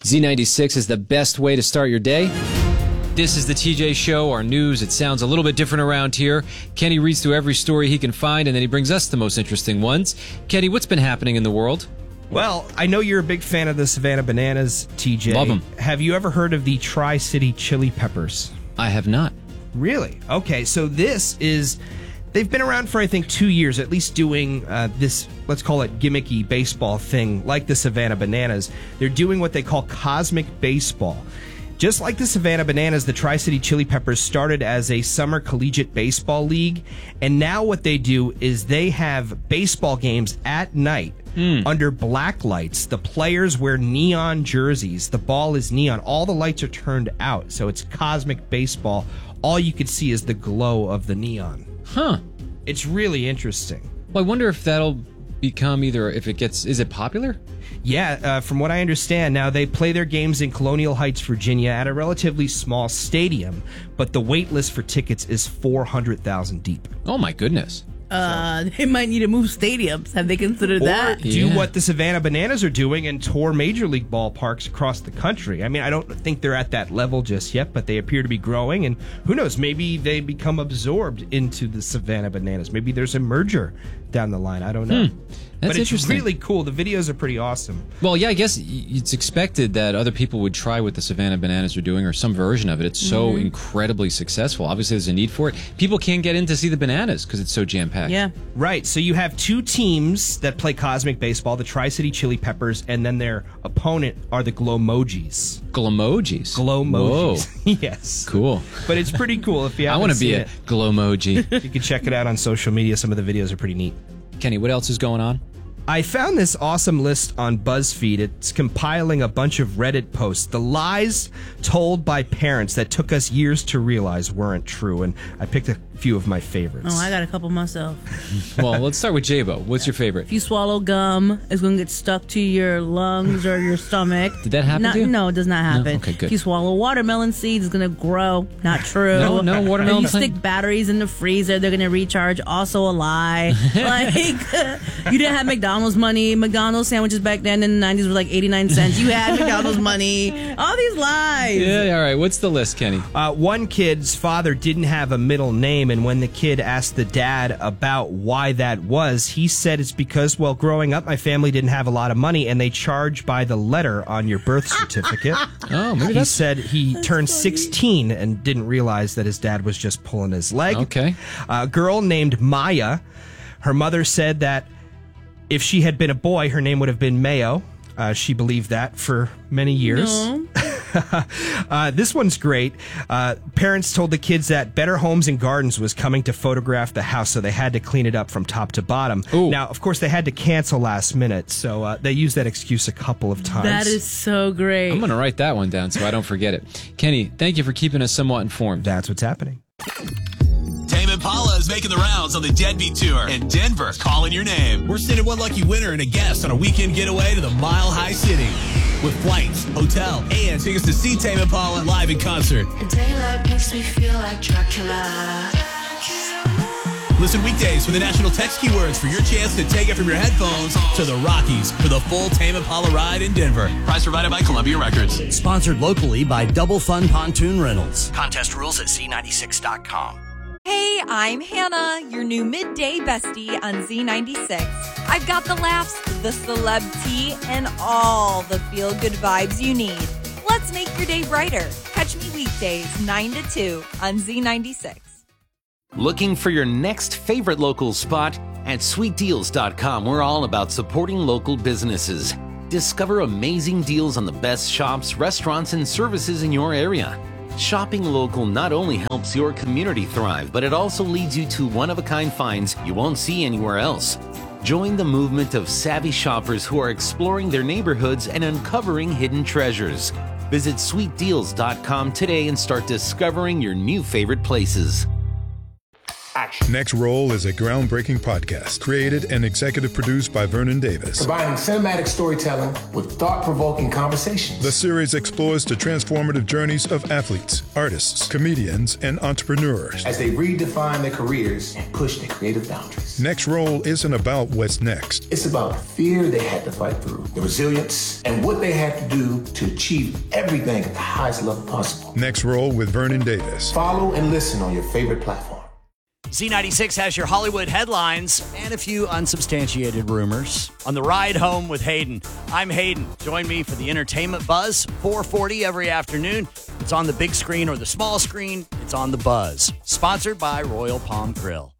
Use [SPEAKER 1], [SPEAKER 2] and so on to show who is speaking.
[SPEAKER 1] Z96 is the best way to start your day. This is the TJ Show, our news. It sounds a little bit different around here. Kenny reads through every story he can find, and then he brings us the most interesting ones. Kenny, what's been happening in the world?
[SPEAKER 2] Well, I know you're a big fan of the Savannah Bananas, TJ.
[SPEAKER 1] Love them.
[SPEAKER 2] Have you ever heard of the Tri-City Chili Peppers?
[SPEAKER 1] I have not.
[SPEAKER 2] Really? Okay, so they've been around for, I think, 2 years, at least doing this, let's call it gimmicky baseball thing, like the Savannah Bananas. They're doing what they call cosmic baseball. Just like the Savannah Bananas, the Tri-City Chili Peppers started as a summer collegiate baseball league, and now what they do is they have baseball games at night under black lights. The players wear neon jerseys. The ball is neon. All the lights are turned out, so it's cosmic baseball. All you could see is the glow of the neon.
[SPEAKER 1] Huh.
[SPEAKER 2] It's really interesting.
[SPEAKER 1] Well, I wonder if that'll become is it popular?
[SPEAKER 2] Yeah, from what I understand, now they play their games in Colonial Heights, Virginia at a relatively small stadium, but the wait list for tickets is 400,000 deep.
[SPEAKER 1] Oh, my goodness.
[SPEAKER 3] They might need to move stadiums. Have they considered that?
[SPEAKER 2] Or do what the Savannah Bananas are doing and tour major league ballparks across the country. I mean, I don't think they're at that level just yet, but they appear to be growing. And who knows, maybe they become absorbed into the Savannah Bananas. Maybe there's a merger down the line. I don't know.
[SPEAKER 1] That's
[SPEAKER 2] but it's
[SPEAKER 1] interesting.
[SPEAKER 2] really cool. The videos are pretty awesome.
[SPEAKER 1] Well, yeah, I guess it's expected that other people would try what the Savannah Bananas are doing or some version of it. It's so incredibly successful. Obviously, there's a need for it. People can't get in to see the Bananas because it's so jam-packed.
[SPEAKER 3] Yeah.
[SPEAKER 2] Right. So you have two teams that play cosmic baseball, the Tri-City Chili Peppers, and then their opponent are the Glowmojis.
[SPEAKER 1] Glowmojis?
[SPEAKER 2] Glowmojis.
[SPEAKER 1] Whoa.
[SPEAKER 2] Yes.
[SPEAKER 1] Cool.
[SPEAKER 2] But it's pretty cool. If you
[SPEAKER 1] I
[SPEAKER 2] haven't
[SPEAKER 1] want to be
[SPEAKER 2] seen
[SPEAKER 1] a Glowmoji.
[SPEAKER 2] you can check it out on social media. Some of the videos are pretty neat.
[SPEAKER 1] Kenny, what else is going on?
[SPEAKER 2] I found this awesome list on BuzzFeed. It's compiling a bunch of Reddit posts. The lies told by parents that took us years to realize weren't true. And I picked a few of my favorites.
[SPEAKER 3] Oh, I got a couple myself.
[SPEAKER 1] Well, let's start with J-Bo. What's your favorite?
[SPEAKER 3] If you swallow gum, it's going to get stuck to your lungs or your stomach.
[SPEAKER 1] Did that happen to you?
[SPEAKER 3] No, it does not happen.
[SPEAKER 1] No? Okay, good.
[SPEAKER 3] If you swallow watermelon seeds, it's going to grow. Not true.
[SPEAKER 1] No watermelon
[SPEAKER 3] If you stick batteries in the freezer, they're going to recharge. Also a lie. Like, you didn't have McDonald's money. McDonald's sandwiches back then in the 90s were like 89 cents. You had McDonald's money. All these lies.
[SPEAKER 1] Yeah, all right. What's the list, Kenny?
[SPEAKER 2] One kid's father didn't have a middle name, and when the kid asked the dad about why that was, he said it's because, well, growing up, my family didn't have a lot of money, and they charge by the letter on your birth certificate.
[SPEAKER 1] Oh, maybe
[SPEAKER 2] He said he turned 16 and didn't realize that his dad was just pulling his leg.
[SPEAKER 1] Okay.
[SPEAKER 2] A girl named Maya, her mother said that if she had been a boy, her name would have been Mayo. She believed that for many years.
[SPEAKER 3] No.
[SPEAKER 2] This one's great. Parents told the kids that Better Homes and Gardens was coming to photograph the house, so they had to clean it up from top to bottom.
[SPEAKER 1] Ooh.
[SPEAKER 2] Now, of course, they had to cancel last minute, so they used that excuse a couple of times.
[SPEAKER 3] That is so great.
[SPEAKER 1] I'm going to write that one down so I don't forget it. Kenny, thank you for keeping us somewhat informed.
[SPEAKER 2] That's what's happening.
[SPEAKER 4] Tame Impala is making the rounds on the Deadbeat Tour in Denver, calling your name. We're sending one lucky winner and a guest on a weekend getaway to the Mile High City with flights, hotel, and tickets to see Tame Impala live in concert.
[SPEAKER 5] The daylight makes me feel like Dracula.
[SPEAKER 4] Listen weekdays for the national text keywords for your chance to take it from your headphones to the Rockies for the full Tame Impala ride in Denver. Prize provided by Columbia Records.
[SPEAKER 6] Sponsored locally by Double Fun Pontoon Rentals. Contest rules at Z96.com.
[SPEAKER 7] Hey, I'm Hannah, your new midday bestie on Z96. I've got the laughs, the celeb tea, and all the feel-good vibes you need. Let's make your day brighter. Catch me weekdays 9 to 2 on Z96.
[SPEAKER 8] Looking for your next favorite local spot? At sweetdeals.com, we're all about supporting local businesses. Discover amazing deals on the best shops, restaurants, and services in your area. Shopping local not only helps your community thrive, but it also leads you to one-of-a-kind finds you won't see anywhere else. Join the movement of savvy shoppers who are exploring their neighborhoods and uncovering hidden treasures. Visit sweetdeals.com today and start discovering your new favorite places.
[SPEAKER 9] watch.
[SPEAKER 10] Next Roll is a groundbreaking podcast created and executive produced by Vernon Davis.
[SPEAKER 9] Combining cinematic storytelling with thought-provoking conversations.
[SPEAKER 10] The series explores the transformative journeys of athletes, artists, comedians, and entrepreneurs
[SPEAKER 9] as they redefine their careers and push their creative boundaries.
[SPEAKER 10] Next Roll isn't about what's next.
[SPEAKER 9] It's about the fear they had to fight through, the resilience, and what they had to do to achieve everything at the highest level possible.
[SPEAKER 10] Next Roll with Vernon Davis.
[SPEAKER 9] Follow and listen on your favorite platform.
[SPEAKER 6] Z96 has your Hollywood headlines and a few unsubstantiated rumors. On the ride home with Hayden, I'm Hayden. Join me for the Entertainment Buzz, 4:40 every afternoon. It's on the big screen or the small screen. It's on the Buzz. Sponsored by Royal Palm Grill.